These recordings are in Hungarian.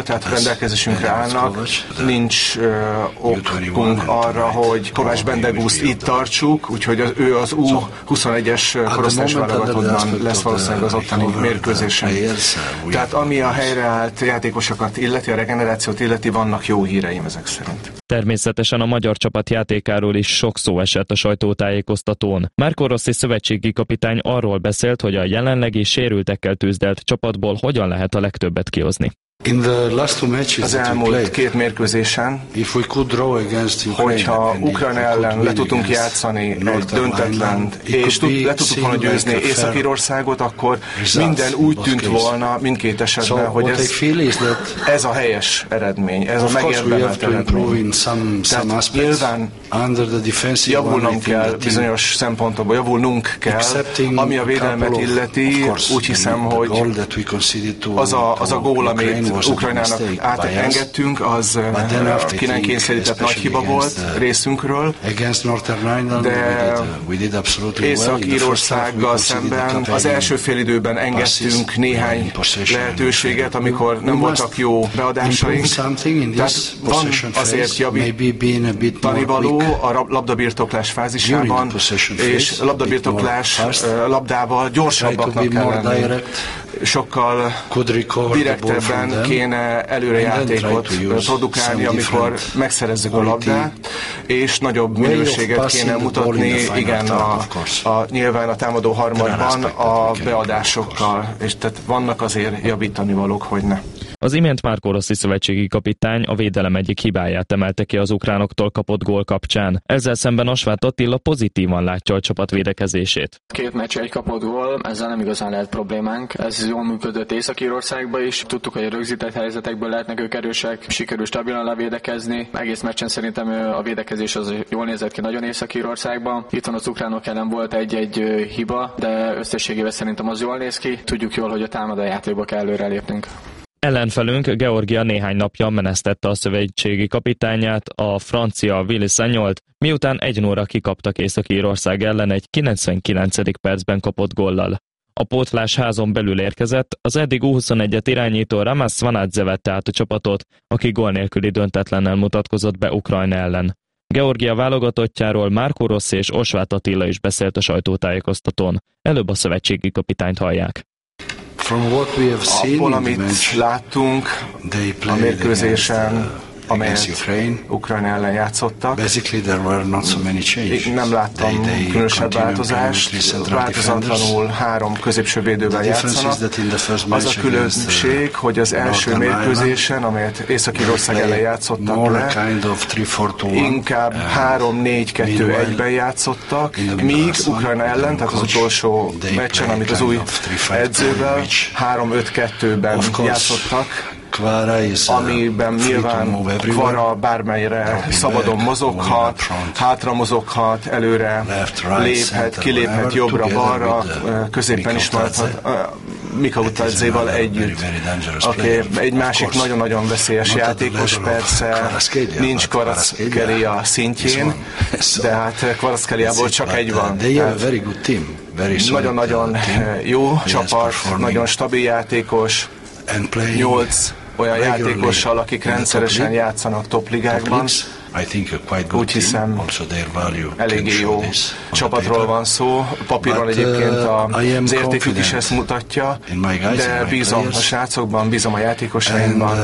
tehát rendelkezésünkre állnak. Nincs okunk arra, hogy Kovács Bendegúzt itt tartsuk, úgyhogy ő az U21-es korosztályos válogatottan lesz valószínűleg az ottani mérkőzésen. Tehát ami a helyreállt játékosokat illeti, a regenerációt illeti, vannak jó híreim ezek szerint. Természetesen a magyar csapat játékáról is sok szó esett a sajtótájékoztatón. Marco Rossi szövetségi kapitány arról beszélt, hogy a jelenlegi sérültekkel tűzdelt csapatból hogyan lehet a legtöbbet kihozni. Az elmúlt két mérkőzésen, hogyha Ukrajna ellen le tudtunk játszani egy döntetlent, és le tudtuk volna győzni Észak-Írországot, akkor minden úgy tűnt volna mindkét esetben, hogy ez a helyes eredmény, ez a megérdemelt eredmény. Tehát nyilván javulnunk kell bizonyos szempontokból, javulnunk kell, ami a védelmet illeti, úgy hiszem, hogy az a gól, amit Ukrajnának átengedtünk, az ki nem kényszerített nagy hiba volt részünkről, de Észak-Írországgal szemben az első félidőben engedtünk néhány lehetőséget, amikor nem voltak jó beadásaink. Tehát van azért javítani való a labdabirtoklás fázisában, és labdabirtoklás labdával gyorsabbaknak kell lenni. Sokkal direktebben kéne előrejátékot produkálni, amikor megszerezzük a labdát, és nagyobb minőséget kéne mutatni, igen, nyilván a támadó harmadban a beadásokkal, és tehát vannak azért javítani valók, hogy ne. Az imént Marco Rossi szövetségi kapitány a védelem egyik hibáját emelte ki az ukránoktól kapott gól kapcsán. Ezzel szemben Asváth Attila pozitívan látja a csapat védekezését. Két meccs, egy kapott gól, ezzel nem igazán lehet problémánk. Ez jól működött Észak-Írországban is. Tudtuk, hogy a rögzített helyzetekből lehetnek ők erősek, sikerül stabilan levédekezni. Egész meccsen szerintem a védekezés az jól nézett ki nagyon Észak-Írországban. Itt van az ukránok ellen volt egy hiba, de összességében szerintem az jól néz ki. Tudjuk jól, hogy a támadójátékba kell előrelépnünk. Ellenfelünk Georgia néhány napja menesztette a szövetségi kapitányát, a francia Willy Sagnolt, miután 1-0-ra kikaptak Észak-Írország ellen egy 99. percben kapott góllal. A pótlás házon belül érkezett, az eddig U21-et irányító Ramaz Svanadze vette át a csapatot, aki gól nélküli döntetlennel mutatkozott be Ukrajna ellen. Georgia válogatottjáról Marco Rossi és Asváth Attila is beszélt a sajtótájékoztatón. Előbb a szövetségi kapitányt hallják. Abból, amit láttunk a mérkőzésen, amelyet Ukrajna ellen játszottak, nem láttam különösebb változást, változatlanul 3 középső védővel játszanak. Az a különbség, hogy az első mérkőzésen, amelyet Észak-Írország ellen játszottak le, inkább 3-4-2-1-ben játszottak, míg Ukrajna ellen, tehát az utolsó meccsen, amit az új edzővel 3-5-2-ben játszottak, amiben nyilván Kvara bármelyre szabadon mozoghat, hátra mozoghat, előre léphet, kiléphet jobbra-balra, középen is maradhat Mika Utadzéval együtt. Egy másik nagyon-nagyon veszélyes játékos, persze nincs Kvaratskhelia szintjén, de hát Kvaratskeliából csak egy van. Nagyon-nagyon jó csapat, nagyon stabil játékós, 8 olyan játékossal, akik rendszeresen játszanak topligákban. Úgy hiszem, eléggé jó csapatról van szó. Papíron egyébként az értékük is ezt mutatja, de bízom a srácokban, bízom a játékosaimban,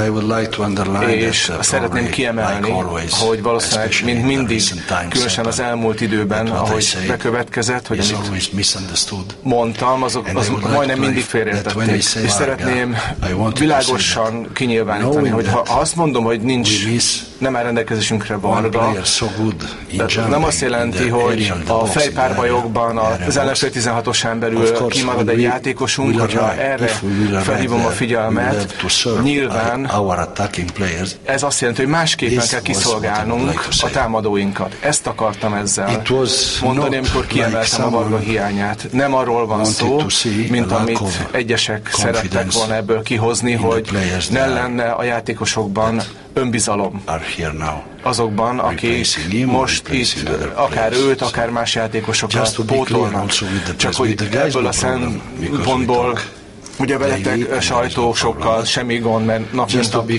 és szeretném kiemelni, hogy valószínűleg, mint mindig, különösen az elmúlt időben, ahogy bekövetkezett, hogy amit mondtam, az majdnem mindig félreértették. És szeretném világosan kinyilvánítani, hogy ha azt mondom, hogy nem áll rendelkezésünkre varga, nem azt jelenti, hogy a fejpárbajokban az ellenfél 16-osán belül kimarad egy játékosunk, hogyha erre felhívom a figyelmet, nyilván ez azt jelenti, hogy másképpen kell kiszolgálnunk a támadóinkat. Ezt akartam ezzel mondani, amikor kiemeltem a varga hiányát. Nem arról van szó, mint amit egyesek szerettek volna ebből kihozni, hogy ne lenne a játékosokban önbizalom. Azokban, akik most itt akár őt, akár más játékosokat pótolnak. Csak hogy ebből a szempontból ugye veletek sajtósokkal semmi gond, mert nap mint nap